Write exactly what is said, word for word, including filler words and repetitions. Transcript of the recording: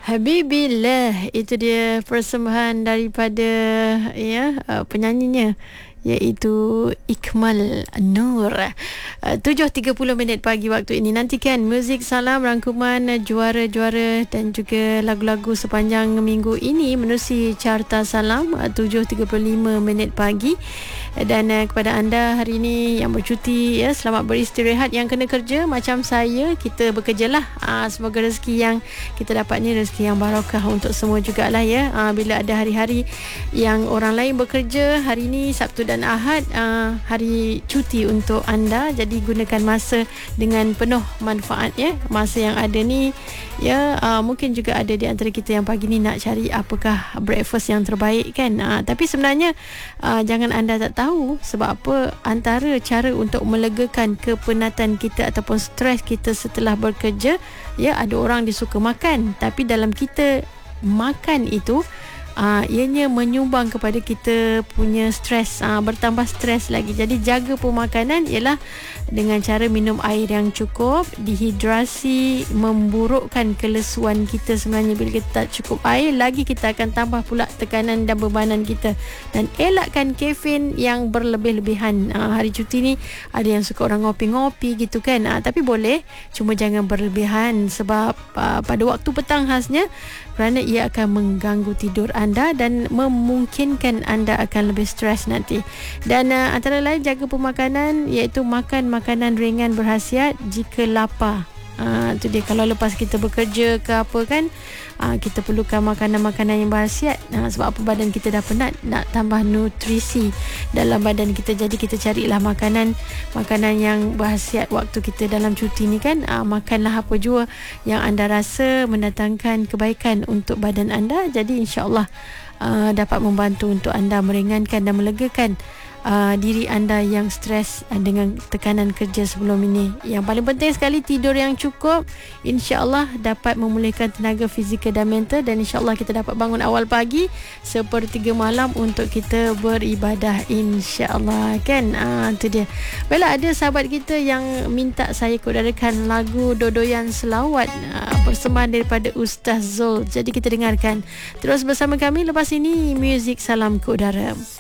Habibillah, itu dia persembahan daripada ya uh, penyanyinya, iaitu Ikmal Nur. uh, tujuh tiga puluh minit pagi waktu ini. Nantikan Muzik Salam, rangkuman uh, juara-juara dan juga lagu-lagu sepanjang minggu ini menerusi Carta Salam uh, tujuh tiga puluh lima minit pagi. Dan uh, kepada anda hari ini yang bercuti, ya, selamat beristirahat. Yang kena kerja macam saya, kita bekerjalah. uh, Semoga rezeki yang kita dapat ni rezeki yang barakah untuk semua jugalah, ya. uh, Bila ada hari-hari yang orang lain bekerja, hari ini Sabtu dan Ahad uh, hari cuti untuk anda. Jadi gunakan masa dengan penuh manfaat, ya. Masa yang ada ni, ya, uh, mungkin juga ada di antara kita yang pagi ni nak cari apakah breakfast yang terbaik, kan. uh, Tapi sebenarnya uh, jangan anda tak tahu. Sebab apa? Antara cara untuk melegakan kepenatan kita ataupun stres kita setelah bekerja, ya, ada orang dia suka makan, tapi dalam kita makan itu Uh, ianya menyumbang kepada kita punya stres, uh, bertambah stres lagi. Jadi jaga pemakanan ialah dengan cara minum air yang cukup. Dehidrasi memburukkan kelesuan kita sebenarnya. Bila kita tak cukup air lagi, kita akan tambah pula tekanan dan bebanan kita. Dan elakkan kafein yang berlebih-lebihan. uh, Hari cuti ni ada yang suka orang ngopi-ngopi gitu, kan. uh, Tapi boleh, cuma jangan berlebihan. Sebab uh, pada waktu petang khasnya, kerana ia akan mengganggu tidur anda dan memungkinkan anda akan lebih stres nanti. Dan uh, antara lain jaga pemakanan, iaitu makan makanan ringan berkhasiat jika lapar. Uh, tu dia, kalau lepas kita bekerja ke apa, kan, uh, kita perlukan makanan-makanan yang berkhasiat. uh, Sebab apa? Badan kita dah penat, nak tambah nutrisi dalam badan kita. Jadi kita carilah makanan Makanan yang berkhasiat waktu kita dalam cuti ni, kan. uh, Makanlah apa jua yang anda rasa mendatangkan kebaikan untuk badan anda. Jadi insyaAllah uh, dapat membantu untuk anda meringankan dan melegakan Uh, diri anda yang stres uh, dengan tekanan kerja sebelum ini. Yang paling penting sekali, tidur yang cukup, insya-Allah dapat memulihkan tenaga fizikal dan mental. Dan insya-Allah kita dapat bangun awal pagi sepertiga malam untuk kita beribadah, insya-Allah, kan. Ah, uh, itu dia. Baiklah, ada sahabat kita yang minta saya kodarakan lagu Dodoyan Selawat, uh, persembahan daripada Ustaz Zul. Jadi kita dengarkan terus bersama kami lepas ini Muzik Salam ke Udara.